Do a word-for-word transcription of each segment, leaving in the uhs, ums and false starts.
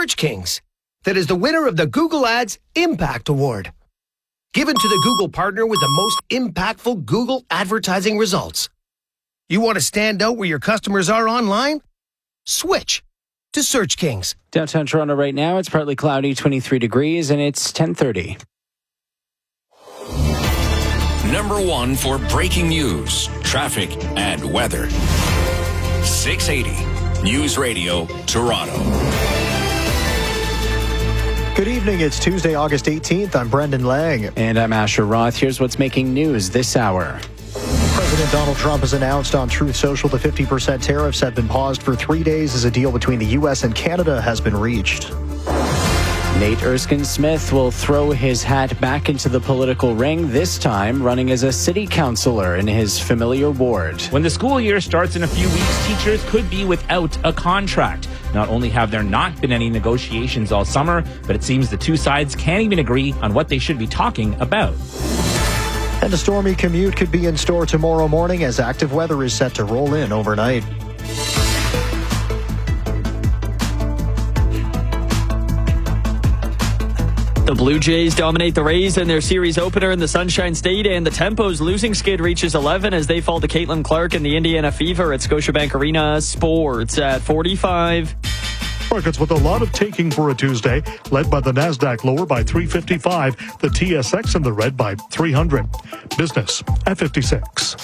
Search Kings that is the winner of the Google Ads Impact Award, given to the Google partner with the most impactful Google advertising results. You want to stand out where your customers are online? Switch to Search Kings. Downtown Toronto right now, it's partly cloudy, twenty-three degrees, and it's ten thirty. Number one for breaking news, traffic, and weather. six eighty News Radio, Toronto. Good evening. It's Tuesday, August eighteenth. I'm Brendan Lang. And I'm Asher Roth. Here's what's making news this hour. President Donald Trump has announced on Truth Social the fifty percent tariffs have been paused for three days as a deal between the U S and Canada has been reached. Nate Erskine-Smith will throw his hat back into the political ring, this time running as a city councillor in his familiar ward. When the school year starts in a few weeks, teachers could be without a contract. Not only have there not been any negotiations all summer, but it seems the two sides can't even agree on what they should be talking about. And a stormy commute could be in store tomorrow morning as active weather is set to roll in overnight. The Blue Jays dominate the Rays in their series opener in the Sunshine State, and the Tempo's losing skid reaches eleven as they fall to Caitlin Clark and the Indiana Fever at Scotiabank Arena. Sports at forty-five. Markets with a lot of taking for a Tuesday, led by the Nasdaq lower by three fifty-five, the T S X in the red by three hundred. Business at fifty-six.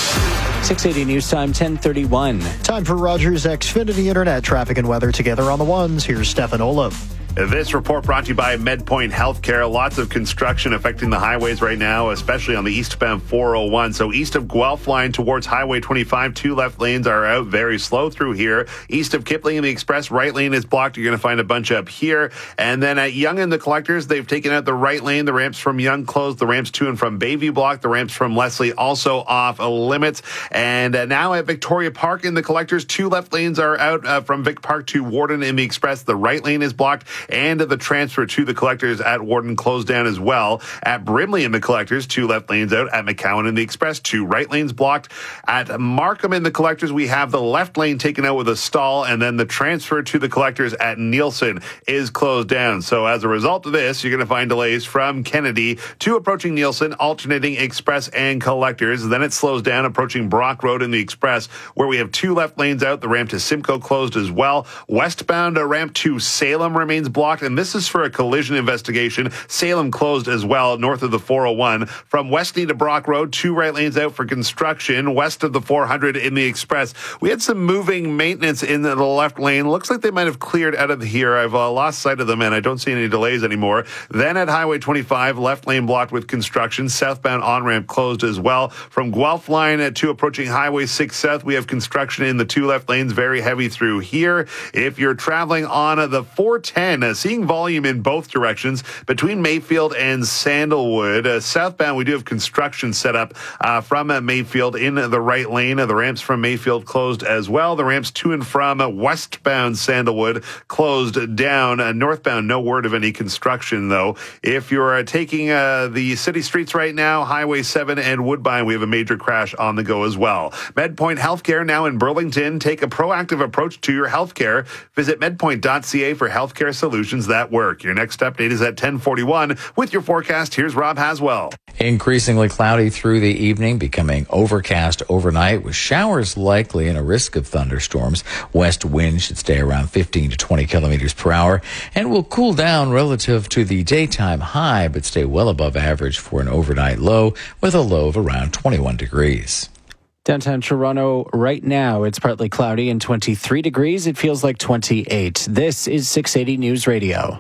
six eighty News Time, ten thirty-one. Time for Rogers Xfinity Internet traffic and weather together on the ones. Here's Stefan Olaf. This report brought to you by MedPoint Healthcare. Lots of construction affecting the highways right now, especially on the eastbound four oh one. So east of Guelph line towards Highway twenty-five, two left lanes are out, very slow through here. East of Kipling and the Express, right lane is blocked. You're going to find a bunch up here. And then at Yonge and the Collectors, they've taken out the right lane. The ramps from Yonge closed. The ramps to and from Bayview blocked. The ramps from Leslie also off limits. And uh, now at Victoria Park in the Collectors, two left lanes are out uh, from Vic Park to Warden in the Express. The right lane is blocked. And the transfer to the Collectors at Warden closed down as well. At Brimley in the Collectors, two left lanes out. At McCowan in the Express, two right lanes blocked. At Markham in the Collectors, we have the left lane taken out with a stall, and then the transfer to the Collectors at Nielsen is closed down. So as a result of this, you're going to find delays from Kennedy to approaching Nielsen, alternating Express and Collectors. Then it slows down approaching Brock Road in the Express, where we have two left lanes out. The ramp to Simcoe closed as well. Westbound a ramp to Salem remains blocked, and this is for a collision investigation. Salem closed as well, north of the four oh one. From Westney to Brock Road, two right lanes out for construction. West of the four hundred in the Express, we had some moving maintenance in the left lane. Looks like they might have cleared out of here. I've uh, lost sight of them, and I don't see any delays anymore. Then at Highway twenty-five, left lane blocked with construction. Southbound on-ramp closed as well. From Guelph line to approaching Highway six South, we have construction in the two left lanes, very heavy through here. If you're traveling on the four ten, uh, seeing volume in both directions between Mayfield and Sandalwood. Uh, southbound, we do have construction set up uh, from uh, Mayfield in the right lane. Uh, the ramps from Mayfield closed as well. The ramps to and from uh, westbound Sandalwood closed down. Uh, northbound, no word of any construction, though. If you're uh, taking uh, the city streets right now, Highway seven and Woodbine, we have a major crash on the go as well. MedPoint Healthcare now in Burlington. Take a proactive approach to your healthcare. Visit medpoint dot c a for healthcare solutions that work. Your next update is at ten forty-one. With your forecast, here's Rob Haswell. Increasingly cloudy through the evening, becoming overcast overnight with showers likely and a risk of thunderstorms. West wind should stay around fifteen to twenty kilometers per hour and will cool down relative to the daytime high, but stay well above average for an overnight low with a low of around twenty-one degrees. Downtown Toronto right now, it's partly cloudy and twenty-three degrees. It feels like twenty-eight. This is six eighty News Radio.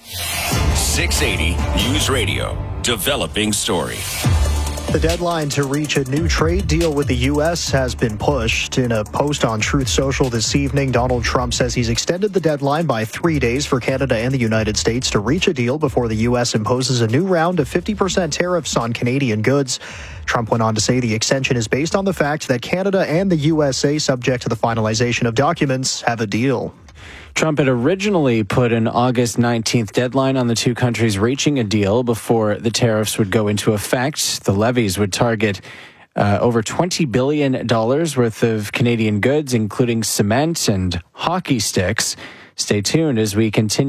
six eighty News Radio. Developing story. The deadline to reach a new trade deal with the U S has been pushed. In a post on Truth Social this evening, Donald Trump says he's extended the deadline by three days for Canada and the United States to reach a deal before the U S imposes a new round of fifty percent tariffs on Canadian goods. Trump went on to say the extension is based on the fact that Canada and the U S A, subject to the finalization of documents, have a deal. Trump had originally put an August nineteenth deadline on the two countries reaching a deal before the tariffs would go into effect. The levies would target uh, over twenty billion dollars worth of Canadian goods, including cement and hockey sticks. Stay tuned as we continue.